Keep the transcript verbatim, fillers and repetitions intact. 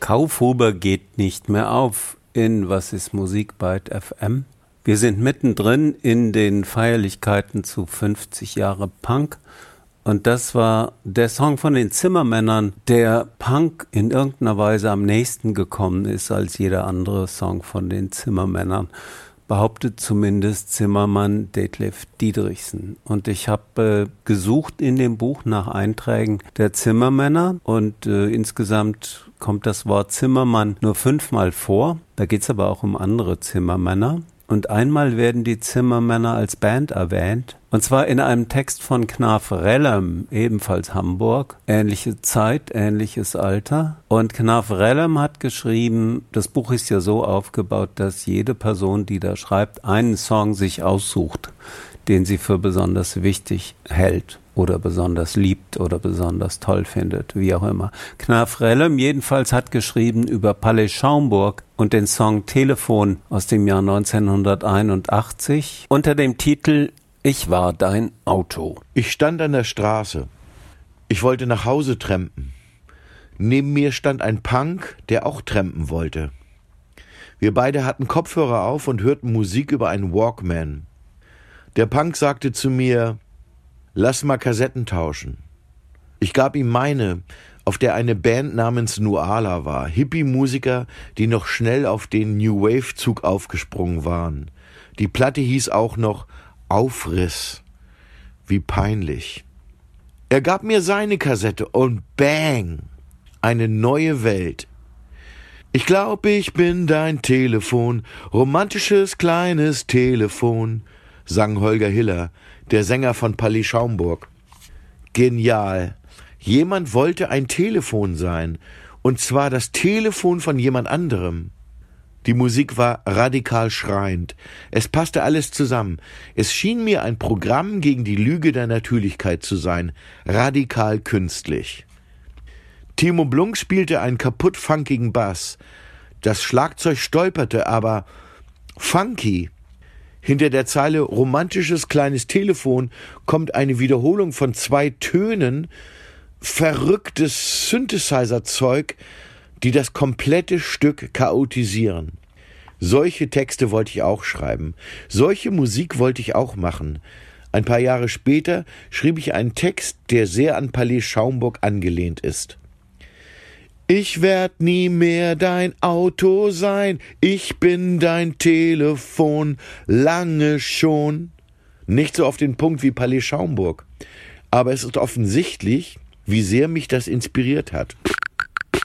Kaufhuber geht nicht mehr auf in Was ist Musik bei F M. Wir sind mittendrin in den Feierlichkeiten zu fünfzig Jahre Punk. Und das war der Song von den Zimmermännern, der Punk in irgendeiner Weise am nächsten gekommen ist als jeder andere Song von den Zimmermännern. Behauptet zumindest Zimmermann Detlef Diedrichsen. Und ich habe äh, gesucht in dem Buch nach Einträgen der Zimmermänner und äh, insgesamt kommt das Wort Zimmermann nur fünfmal vor. Da geht es aber auch um andere Zimmermänner. Und einmal werden die Zimmermänner als Band erwähnt. Und zwar in einem Text von Knaf Rellem, ebenfalls Hamburg. Ähnliche Zeit, ähnliches Alter. Und Knaf Rellem hat geschrieben, das Buch ist ja so aufgebaut, dass jede Person, die da schreibt, einen Song sich aussucht, den sie für besonders wichtig hält oder besonders liebt oder besonders toll findet, wie auch immer. Knaf Rellem jedenfalls hat geschrieben über Palais Schaumburg und den Song Telefon aus dem Jahr neunzehnhunderteinundachtzig unter dem Titel Ich war dein Auto. Ich stand an der Straße. Ich wollte nach Hause trampen. Neben mir stand ein Punk, der auch trampen wollte. Wir beide hatten Kopfhörer auf und hörten Musik über einen Walkman. Der Punk sagte zu mir, lass mal Kassetten tauschen. Ich gab ihm meine, auf der eine Band namens Nuala war, Hippie-Musiker, die noch schnell auf den New Wave-Zug aufgesprungen waren. Die Platte hieß auch noch Aufriss. Wie peinlich. Er gab mir seine Kassette und bang, eine neue Welt. Ich glaub, ich bin dein Telefon, romantisches kleines Telefon, sang Holger Hiller, der Sänger von Palais Schaumburg. Genial. Jemand wollte ein Telefon sein, und zwar das Telefon von jemand anderem. Die Musik war radikal schreiend. Es passte alles zusammen. Es schien mir ein Programm gegen die Lüge der Natürlichkeit zu sein, radikal künstlich. Timo Blunk spielte einen kaputt funkigen Bass. Das Schlagzeug stolperte, aber funky. Hinter der Zeile romantisches kleines Telefon kommt eine Wiederholung von zwei Tönen, verrücktes Synthesizer-Zeug, die das komplette Stück chaotisieren. Solche Texte wollte ich auch schreiben. Solche Musik wollte ich auch machen. Ein paar Jahre später schrieb ich einen Text, der sehr an Palais Schaumburg angelehnt ist. Ich werd nie mehr dein Auto sein, ich bin dein Telefon, lange schon. Nicht so auf den Punkt wie Palais Schaumburg, aber es ist offensichtlich, wie sehr mich das inspiriert hat.